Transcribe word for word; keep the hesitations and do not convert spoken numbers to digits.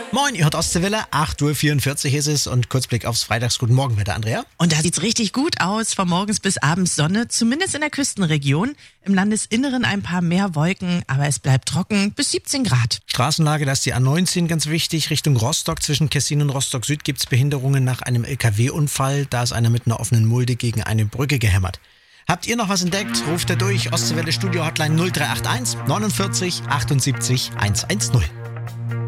Moin, ihr hört Ostseewelle, acht Uhr vierundvierzig ist es und Kurzblick aufs Freitags Guten Morgenwetter, Andrea. Und da sieht's richtig gut aus, von morgens bis abends Sonne, zumindest in der Küstenregion. Im Landesinneren ein paar mehr Wolken, aber es bleibt trocken, bis siebzehn Grad. Straßenlage, da ist die A neunzehn ganz wichtig, Richtung Rostock. Zwischen Kessin und Rostock Süd gibt's Behinderungen nach einem L K W-Unfall. Da ist einer mit einer offenen Mulde gegen eine Brücke gehämmert. Habt ihr noch was entdeckt? Ruft er durch, Ostseewelle Studio Hotline null drei acht eins neunundvierzig achtundsiebzig hundertzehn.